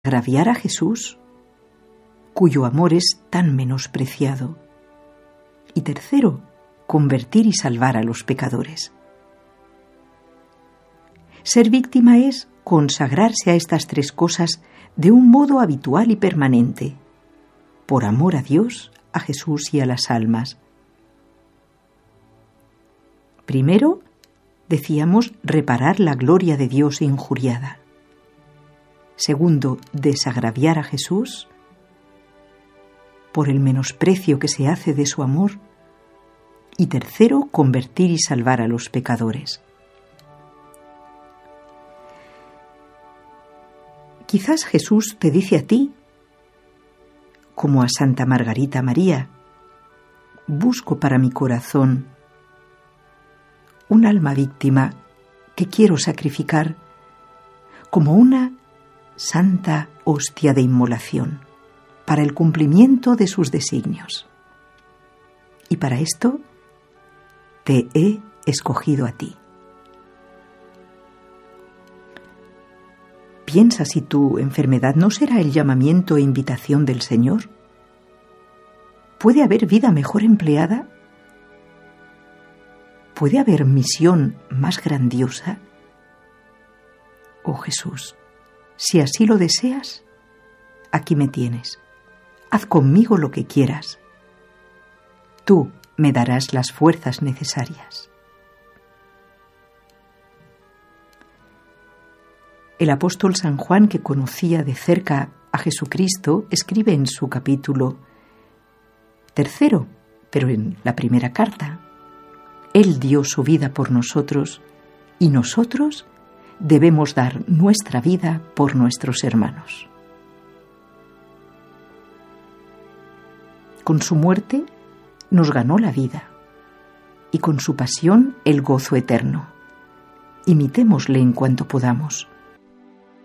agraviar a Jesús, cuyo amor es tan menospreciado. Y tercero, convertir y salvar a los pecadores. Ser víctima es consagrarse a estas tres cosas de un modo habitual y permanente, por amor a Dios, a Jesús y a las almas. Primero, decíamos, reparar la gloria de Dios injuriada. Segundo, desagraviar a Jesús por el menosprecio que se hace de su amor. Y tercero, convertir y salvar a los pecadores. Quizás Jesús te dice a ti, como a Santa Margarita María: busco para mi corazón un alma víctima que quiero sacrificar como una santa hostia de inmolación para el cumplimiento de sus designios. Y para esto te he escogido a ti. Piensa si tu enfermedad no será el llamamiento e invitación del Señor. ¿Puede haber vida mejor empleada? ¿Puede haber misión más grandiosa? Oh Jesús, si así lo deseas, aquí me tienes. Haz conmigo lo que quieras. Tú me darás las fuerzas necesarias. El apóstol San Juan, que conocía de cerca a Jesucristo, escribe en su capítulo 3, pero en la primera carta: Él dio su vida por nosotros y nosotros debemos dar nuestra vida por nuestros hermanos. Con su muerte nos ganó la vida y con su pasión el gozo eterno. Imitémosle en cuanto podamos.